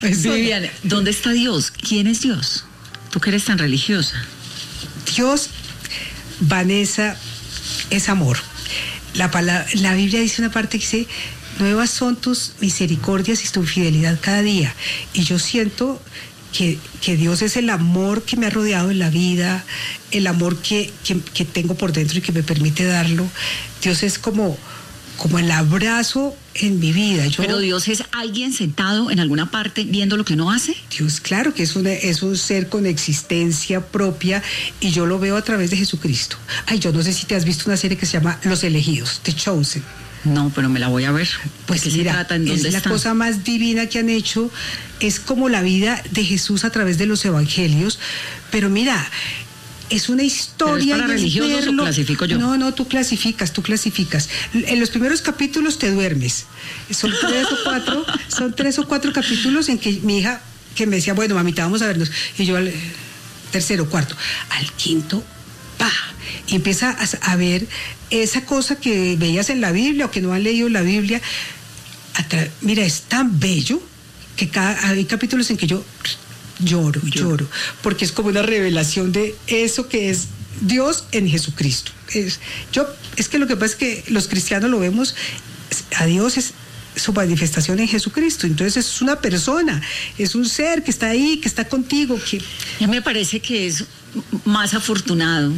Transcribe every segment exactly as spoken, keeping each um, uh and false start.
Vivian, ¿dónde está Dios? ¿Quién es Dios? Tú que eres tan religiosa. Dios, Vanessa, es amor. La, palabra, la Biblia dice una parte que dice, nuevas son tus misericordias y tu fidelidad cada día. Y yo siento que, que Dios es el amor que me ha rodeado en la vida, el amor que, que, que tengo por dentro y que me permite darlo. Dios es como, como el abrazo en mi vida. Yo, ¿Pero Dios es alguien sentado en alguna parte viendo lo que uno hace? Dios, claro que es, una, es un ser con existencia propia y yo lo veo a través de Jesucristo. Ay, yo no sé si te has visto una serie que se llama Los Elegidos, The Chosen. No, pero me la voy a ver. Pues ¿Qué mira, se trata? ¿En dónde es la está? cosa más divina que han hecho. Es como la vida de Jesús a través de los evangelios. Pero mira, es una historia. ¿Pero es para religiosos o clasifico yo? No, no, tú clasificas, tú clasificas. En los primeros capítulos te duermes. Son tres o cuatro, son tres o cuatro capítulos en que mi hija, que me decía, bueno, mamita, vamos a vernos. Y yo al tercero, cuarto, al quinto, ¡pah! Y empieza a, a ver esa cosa que veías en la Biblia o que no han leído la Biblia. Atra- Mira, es tan bello que cada, hay capítulos en que yo lloro, lloro, porque es como una revelación de eso que es Dios en Jesucristo. Es, yo, es que lo que pasa es que los cristianos lo vemos, a Dios es su manifestación en Jesucristo, entonces es una persona, es un ser que está ahí, que está contigo. Que... A mí me parece que es más afortunado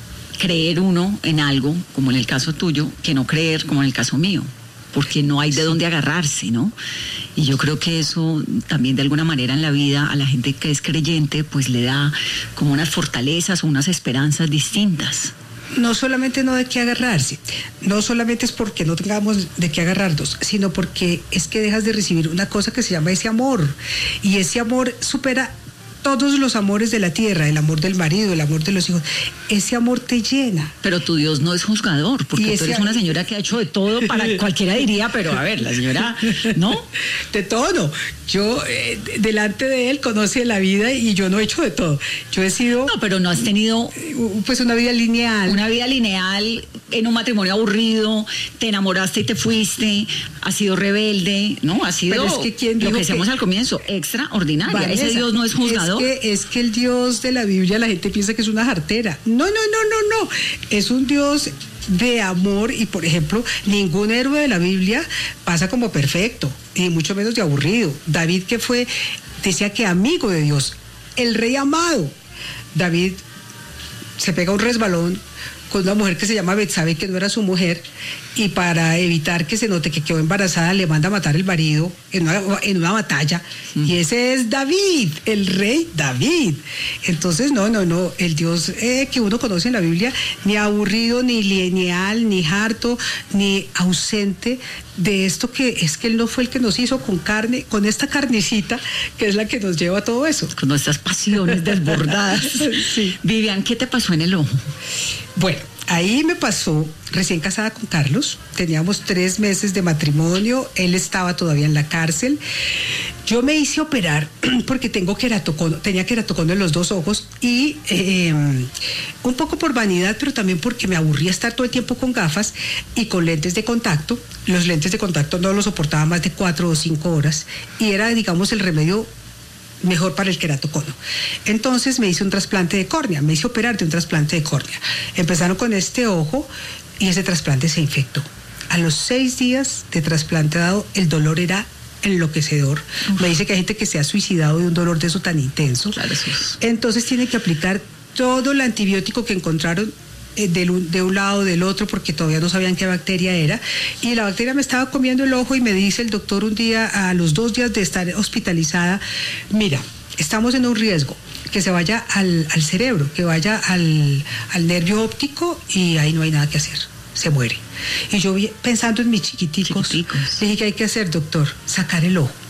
creer uno en algo, como en el caso tuyo, que no creer como en el caso mío, porque no hay de dónde agarrarse, ¿no? Y yo creo que eso también de alguna manera en la vida a la gente que es creyente pues le da como unas fortalezas o unas esperanzas distintas. No solamente no de qué agarrarse, no solamente es porque no tengamos de qué agarrarnos, sino porque es que dejas de recibir una cosa que se llama ese amor, y ese amor supera todos los amores de la tierra, el amor del marido, el amor de los hijos. Ese amor te llena. Pero tu Dios no es juzgador, porque tú eres una señora que ha hecho de todo, para cualquiera diría, pero a ver, la señora, ¿no? De todo, no. Yo, eh, delante de él, conoce la vida y yo no he hecho de todo. Yo he sido... No, pero no has tenido... Pues una vida lineal. Una vida lineal en un matrimonio aburrido, te enamoraste y te fuiste, has sido rebelde, ¿no? Has sido, pero es que ¿quién lo dijo que decíamos que... al comienzo, extraordinaria. Vanessa, ese Dios no es juzgador. Es que, es que el Dios de la Biblia la gente piensa que es una jartera. No, no, no, no, no. Es un Dios de amor y, por ejemplo, ningún héroe de la Biblia pasa como perfecto, y mucho menos de aburrido. David, que fue, decía que amigo de Dios, el rey amado. David se pega un resbalón con una mujer que se llama Betsabe, que no era su mujer, y para evitar que se note que quedó embarazada, le manda a matar el marido en una, en una batalla, mm. y ese es David, el rey David. Entonces, no, no, no, el Dios eh, que uno conoce en la Biblia, ni aburrido, ni lineal, ni harto, ni ausente de esto, que es que Él no fue el que nos hizo con carne, con esta carnecita, que es la que nos lleva a todo eso. Con nuestras pasiones desbordadas. Sí. Vivian, ¿qué te pasó en el ojo? Bueno, ahí me pasó, recién casada con Carlos, teníamos tres meses de matrimonio, él estaba todavía en la cárcel. Yo me hice operar porque tengo queratocono, tenía queratocono en los dos ojos, y eh, un poco por vanidad, pero también porque me aburría estar todo el tiempo con gafas y con lentes de contacto. Los lentes de contacto no los soportaba más de cuatro o cinco horas, y era, digamos, el remedio mejor para el queratocono. Entonces me hice un trasplante de córnea, me hice operar de un trasplante de córnea. Empezaron con este ojo y ese trasplante se infectó. A los seis días de trasplante dado, el dolor era enloquecedor. Uf. Me dice que hay gente que se ha suicidado de un dolor de eso tan intenso. Claro, eso es. Entonces tiene que aplicar todo el antibiótico que encontraron De un, de un lado, del otro, porque todavía no sabían qué bacteria era, y la bacteria me estaba comiendo el ojo, y me dice el doctor un día, a los dos días de estar hospitalizada, mira, estamos en un riesgo, que se vaya al, al cerebro, que vaya al, al nervio óptico, y ahí no hay nada que hacer, se muere. Y yo pensando en mis chiquiticos, chiquiticos. Le dije, ¿qué hay que hacer, doctor? Sacar el ojo.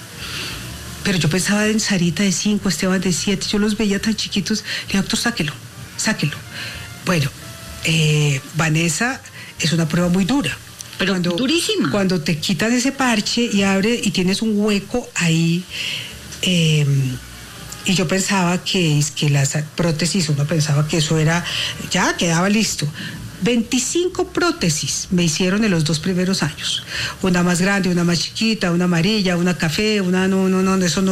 Pero yo pensaba en Sarita de cinco, Esteban de siete, yo los veía tan chiquitos. Le dije, doctor, sáquelo, sáquelo. Bueno, eh, Vanessa, es una prueba muy dura. Pero cuando, durísima. Cuando te quitas ese parche y abre y tienes un hueco ahí, eh, Y yo pensaba que, es que las prótesis, uno pensaba que eso era, ya quedaba listo. veinticinco prótesis me hicieron en los dos primeros años. Una más grande, una más chiquita, una amarilla, una café, una no, no, no, eso no.